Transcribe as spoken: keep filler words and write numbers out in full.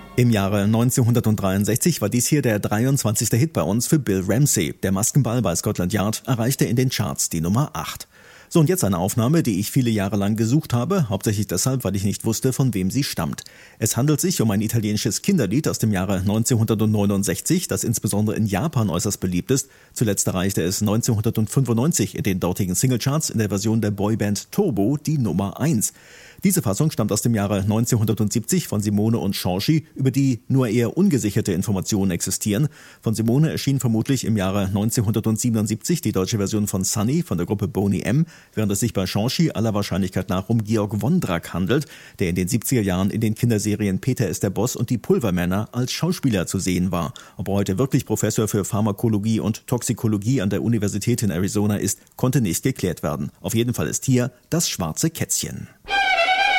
Im Jahre neunzehnhundertdreiundsechzig war dies hier der dreiundzwanzigste Hit bei uns für Bill Ramsey. Der Maskenball bei Scotland Yard erreichte in den Charts die Nummer acht. So, und jetzt eine Aufnahme, die ich viele Jahre lang gesucht habe, hauptsächlich deshalb, weil ich nicht wusste, von wem sie stammt. Es handelt sich um ein italienisches Kinderlied aus dem Jahre neunzehnhundertneunundsechzig, das insbesondere in Japan äußerst beliebt ist. Zuletzt erreichte es neunzehnhundertfünfundneunzig in den dortigen Singlecharts in der Version der Boyband Turbo die Nummer eins. Diese Fassung stammt aus dem Jahre neunzehnhundertsiebzig von Simone und Giorgi, über die nur eher ungesicherte Informationen existieren. Von Simone erschien vermutlich im Jahre neunzehnhundertsiebenundsiebzig die deutsche Version von Sunny von der Gruppe Boney M., während es sich bei Giorgi aller Wahrscheinlichkeit nach um Georg Wondrak handelt, der in den siebziger Jahren in den Kinderserien Peter ist der Boss und die Pulvermänner als Schauspieler zu sehen war. Ob er heute wirklich Professor für Pharmakologie und Toxikologie an der Universität in Arizona ist, konnte nicht geklärt werden. Auf jeden Fall ist hier das schwarze Kätzchen.